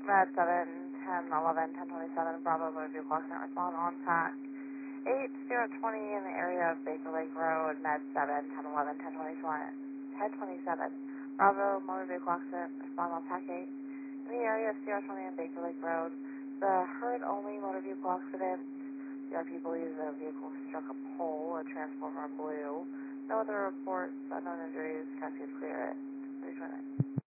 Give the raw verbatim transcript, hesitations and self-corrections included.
Med seven, ten, eleven, ten twenty-seven, Bravo Motor Vehicle Accident Respond on pack. eight zero twenty in the area of Baker Lake Road, Med seven, ten eleven, ten twenty-one, ten twenty-seven, Bravo Motor Vehicle Accident Respond on pack eight. In the area of zero twenty in Baker Lake Road, the Hurd-only motor vehicle accident. The R P believes the vehicle struck a pole, a transformer blew. No other reports, unknown injuries, cascade clear it. Three twenty.